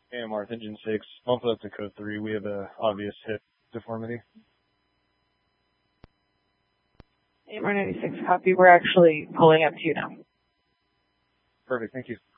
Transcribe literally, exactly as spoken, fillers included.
A M R engine six, bump it up to code three. We have a obvious hip deformity. A M R ninety-six, copy. We're actually pulling up to you now. Perfect, thank you.